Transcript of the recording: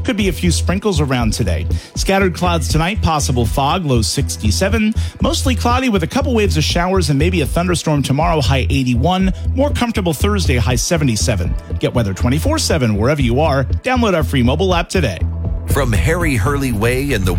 Could be a few sprinkles around today. Scattered clouds tonight, possible fog, low 67. Mostly cloudy with a couple waves of showers and maybe a thunderstorm tomorrow, high 81. More comfortable Thursday, high 77. Get weather 24/7 wherever you are. Download our free mobile app today. From Harry Hurley Way in the